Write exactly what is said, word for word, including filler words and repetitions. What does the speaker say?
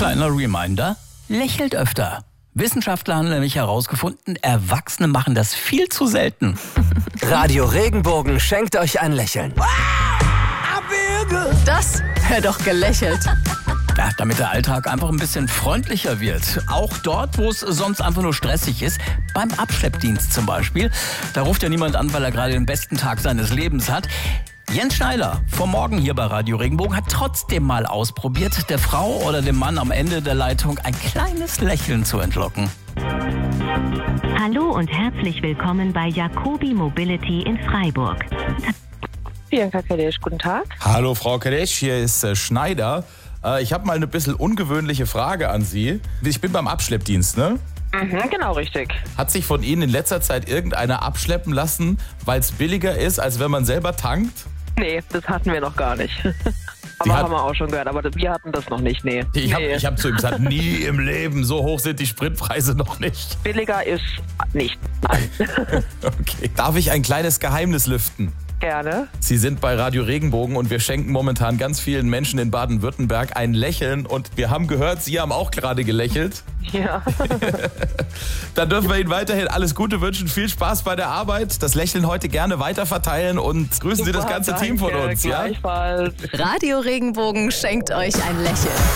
Kleiner Reminder, lächelt öfter. Wissenschaftler haben nämlich herausgefunden, Erwachsene machen das viel zu selten. Radio Regenbogen schenkt euch ein Lächeln. Das wäre doch gelächelt. Ja, damit der Alltag einfach ein bisschen freundlicher wird. Auch dort, wo es sonst einfach nur stressig ist. Beim Abschleppdienst zum Beispiel. Da ruft ja niemand an, weil er gerade den besten Tag seines Lebens hat. Jens Schneider vom Morgen hier bei Radio Regenbogen hat trotzdem mal ausprobiert, der Frau oder dem Mann am Ende der Leitung ein kleines Lächeln zu entlocken. Hallo und herzlich willkommen bei Jacobi Mobility in Freiburg. Bianca Kadesch, guten Tag. Hallo Frau Kadesch, hier ist äh, Schneider. Äh, ich habe mal eine bisschen ungewöhnliche Frage an Sie. Ich bin beim Abschleppdienst, ne? Mhm, genau, richtig. Hat sich von Ihnen in letzter Zeit irgendeiner abschleppen lassen, weil es billiger ist, als wenn man selber tankt? Nee, das hatten wir noch gar nicht. Die aber hat- haben wir auch schon gehört, aber wir hatten das noch nicht, nee. Ich habe nee. ich hab zu ihm gesagt, nie im Leben, so hoch sind die Spritpreise noch nicht. Billiger ist nicht. Nein. Okay. Darf ich ein kleines Geheimnis lüften? Gerne. Sie sind bei Radio Regenbogen und wir schenken momentan ganz vielen Menschen in Baden-Württemberg ein Lächeln. Und wir haben gehört, Sie haben auch gerade gelächelt. Ja. Dann dürfen wir Ihnen weiterhin alles Gute wünschen, viel Spaß bei der Arbeit. Das Lächeln heute gerne weiterverteilen und grüßen Sie das Super, ganze danke, Team von uns. Ja? Gleichfalls. Radio Regenbogen schenkt euch ein Lächeln.